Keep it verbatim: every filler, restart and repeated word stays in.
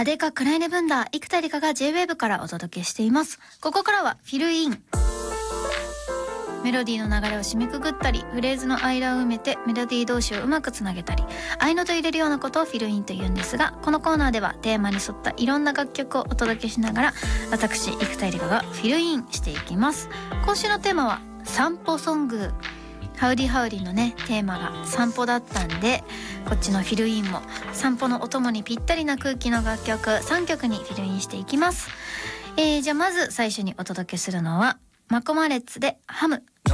アデカクライネブンダー生田理香が ジェイウェーブ からお届けしています。ここからはフィルイン。メロディーの流れを締めくくったり、フレーズの間を埋めてメロディー同士をうまくつなげたり、合いのと入れるようなことをフィルインと言うんですが、このコーナーではテーマに沿ったいろんな楽曲をお届けしながら、私生田理香がフィルインしていきます。今週のテーマは散歩ソング。ハウディハウディのねテーマが散歩だったんで、こっちのフィルインも散歩のお供にぴったりな空気の楽曲さんきょくにフィルインしていきます。えー、じゃあまず最初にお届けするのはマコマレッツでハム。